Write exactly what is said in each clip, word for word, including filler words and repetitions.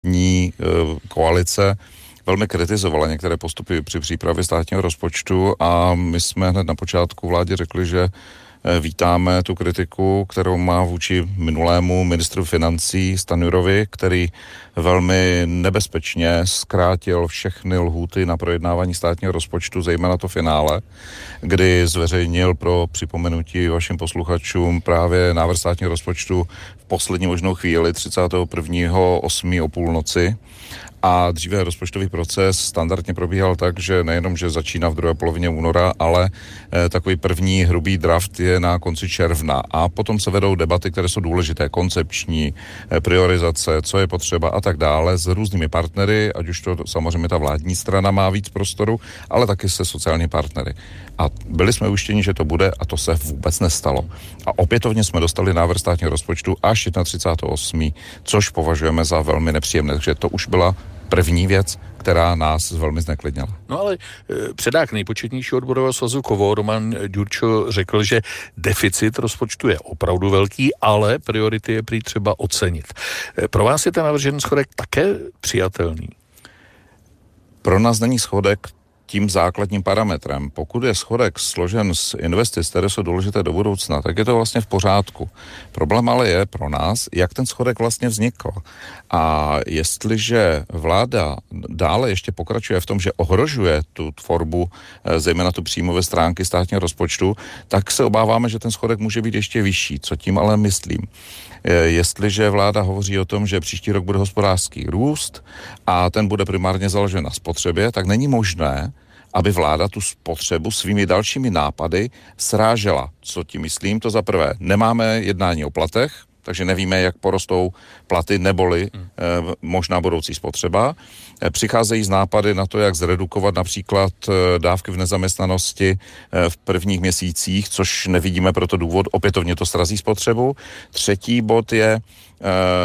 Ní koalice velmi kritizovala některé postupy při přípravě státního rozpočtu a my jsme hned na počátku vládě řekli, že vítáme tu kritiku, kterou má vůči minulému ministru financí Stanjurovi, který velmi nebezpečně zkrátil všechny lhůty na projednávání státního rozpočtu, zejména to finále, kdy zveřejnil pro připomenutí vašim posluchačům právě návrh státního rozpočtu v poslední možnou chvíli třicátého prvního osmého o půlnoci. A dříve rozpočtový proces standardně probíhal tak, že nejenom, že začíná v druhé polovině února, ale e, takový první hrubý draft je na konci června. A potom se vedou debaty, které jsou důležité, koncepční, e, priorizace, co je potřeba a tak dále s různými partnery, ať už to samozřejmě ta vládní strana má víc prostoru, ale taky se sociální partnery. A byli jsme ujištěni, že to bude a to se vůbec nestalo. A opětovně jsme dostali návrh státního rozpočtu až třicátého osmého což považujeme za velmi nepříjemné. Takže to už byla první věc, která nás velmi zneklidnila. No ale e, předák nejpočetnějšího odborového svazu Kovo, Roman Ďurčo, řekl, že deficit rozpočtu je opravdu velký, ale priority je prý třeba ocenit. E, pro vás je ten navržený schodek také přijatelný? Pro nás není schodek tím základním parametrem. Pokud je schodek složen z investic, které jsou důležité do budoucna, tak je to vlastně v pořádku. Problém ale je pro nás, jak ten schodek vlastně vznikl. A jestliže vláda dále ještě pokračuje v tom, že ohrožuje tu tvorbu, zejména tu příjmové stránky státního rozpočtu, tak se obáváme, že ten schodek může být ještě vyšší. Co tím ale myslím? Jestliže vláda hovoří o tom, že příští rok bude hospodářský růst a ten bude primárně založen na spotřebě, tak není možné, aby vláda tu spotřebu svými dalšími nápady srážela. Co tím myslím? To za prvé, nemáme jednání o platech, takže nevíme, jak porostou platy neboli hmm. eh, možná budoucí spotřeba. Eh, přicházejí z nápady na to, jak zredukovat například eh, dávky v nezaměstnanosti eh, v prvních měsících, což nevidíme proto důvod, opětovně to srazí spotřebu. Třetí bod je eh,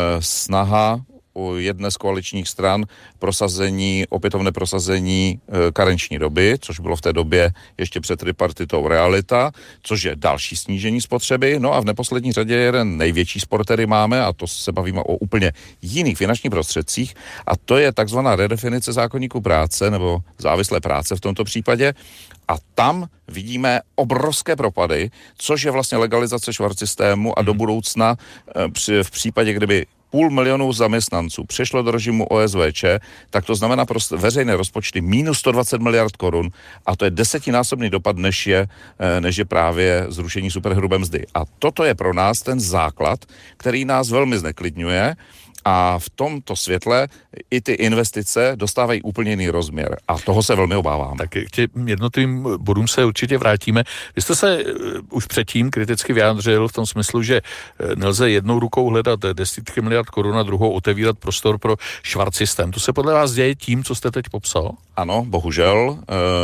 snaha u jedné z koaličních stran prosazení, opětovné prosazení e, karenční doby, což bylo v té době ještě před tripartitou realita, což je další snížení spotřeby. No a v neposlední řadě jeden největší spor, který máme, a to se bavíme o úplně jiných finančních prostředcích, a to je takzvaná redefinice zákoníku práce, nebo závislé práce v tomto případě. A tam vidíme obrovské propady, což je vlastně legalizace švarcsystému a do budoucna e, při, v případě, kdyby půl milionu zaměstnanců přešlo do režimu O S V Č, tak to znamená pro veřejné rozpočty minus sto dvacet miliard korun a to je desetinásobný dopad, než je, než je právě zrušení superhrubé mzdy. A toto je pro nás ten základ, který nás velmi zneklidňuje. A v tomto světle i ty investice dostávají úplně jiný rozměr. A toho se velmi obávám. Tak k těm jednotlivým bodům se určitě vrátíme. Vy jste se už předtím kriticky vyjádřil v tom smyslu, že nelze jednou rukou hledat desítky miliard korun a druhou otevírat prostor pro švarcsystém. To se podle vás děje tím, co jste teď popsal? Ano, bohužel.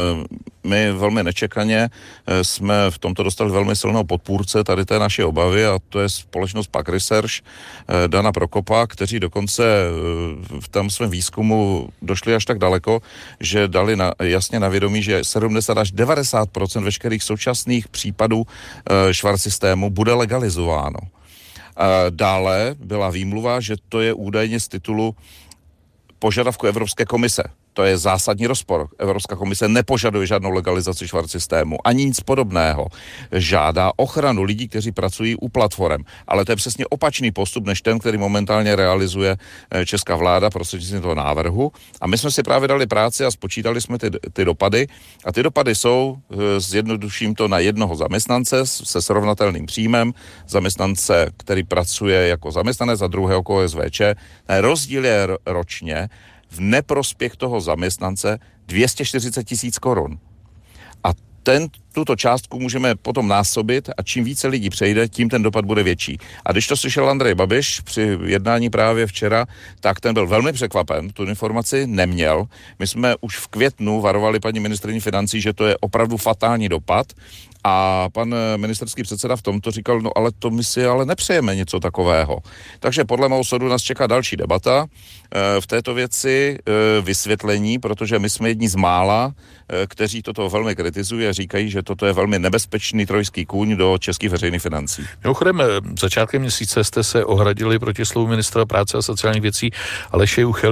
My velmi nečekaně jsme v tomto dostali velmi silného podpůrce tady té naší obavy a to je společnost Pak Research Dana Prokopa, kteří dokonce v tom svém výzkumu došli až tak daleko, že dali na, jasně na vědomí, že sedmdesát až devadesát procent veškerých současných případů švarcsystému bude legalizováno. Dále byla výmluva, že to je údajně z titulu požadavku Evropské komise. To je zásadní rozpor. Evropská komise nepožaduje žádnou legalizaci švarcsystému, ani nic podobného. Žádá ochranu lidí, kteří pracují u platform. Ale to je přesně opačný postup, než ten, který momentálně realizuje česká vláda prostřednictvím toho návrhu. A my jsme si právě dali práci a spočítali jsme ty, ty dopady. A ty dopady jsou, zjednoduším to, na jednoho zaměstnance se srovnatelným příjmem, zaměstnance, který pracuje jako zaměstnanec a druhého jako O S V Č. Rozdíl je ročně v neprospěch toho zaměstnance dvě stě čtyřicet tisíc korun. A ten, tuto částku můžeme potom násobit a čím více lidí přejde, tím ten dopad bude větší. A když to slyšel Andrej Babiš při jednání právě včera, tak ten byl velmi překvapen, tu informaci neměl. My jsme už v květnu varovali paní ministryni financí, že to je opravdu fatální dopad A pan ministerský předseda v tomto říkal, no ale to my si ale nepřejeme něco takového. Takže podle mého soudu nás čeká další debata v této věci, vysvětlení, protože my jsme jedni z mála, kteří toto velmi kritizují a říkají, že toto je velmi nebezpečný trojský kůň do českých veřejných financí. Mimochodem, začátkem měsíce jste se ohradili proti slovu ministra práce a sociálních věcí Aleše Juchelky.